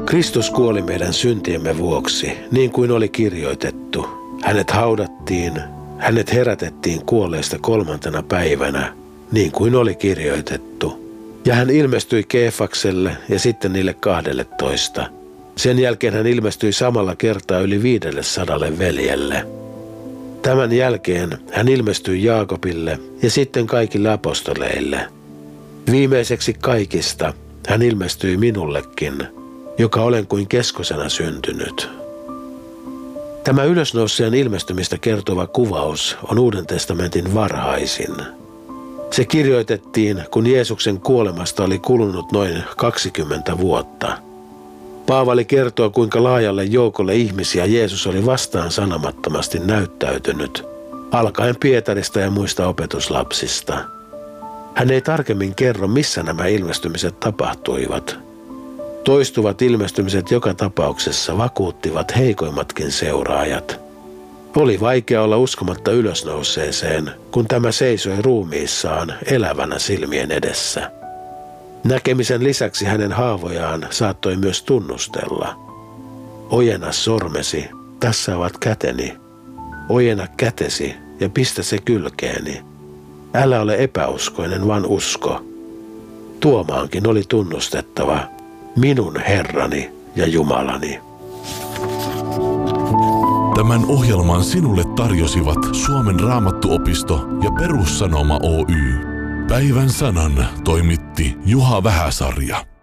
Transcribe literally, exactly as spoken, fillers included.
Kristus kuoli meidän syntiemme vuoksi, niin kuin oli kirjoitettu. Hänet haudattiin, hänet herätettiin kuolleista kolmantena päivänä, niin kuin oli kirjoitettu. Ja hän ilmestyi Keefakselle ja sitten niille kahdelletoista. Sen jälkeen hän ilmestyi samalla kertaa yli viidelle sadalle veljelle. Tämän jälkeen hän ilmestyi Jaakobille ja sitten kaikille apostoleille. Viimeiseksi kaikista hän ilmestyi minullekin, joka olen kuin keskosena syntynyt. Tämä ylösnouseen ilmestymistä kertova kuvaus on Uuden testamentin varhaisin. Se kirjoitettiin, kun Jeesuksen kuolemasta oli kulunut noin kaksikymmentä vuotta. Paavali kertoo, kuinka laajalle joukolle ihmisiä Jeesus oli vastaan sanomattomasti näyttäytynyt, alkaen Pietarista ja muista opetuslapsista. Hän ei tarkemmin kerro, missä nämä ilmestymiset tapahtuivat. Toistuvat ilmestymiset joka tapauksessa vakuuttivat heikoimmatkin seuraajat. Oli vaikea olla uskomatta ylösnouseeseen, kun tämä seisoi ruumiissaan elävänä silmien edessä. Näkemisen lisäksi hänen haavojaan saattoi myös tunnustella. Ojenna sormesi, tässä ovat käteni. Ojenna kätesi ja pistä se kylkeeni. Älä ole epäuskoinen, vaan usko. Tuomaankin oli tunnustettava, minun Herrani ja Jumalani. Tämän ohjelman sinulle tarjosivat Suomen Raamattuopisto ja Perussanoma Oy. Päivän sanan toimitti Juha Vähäsarja.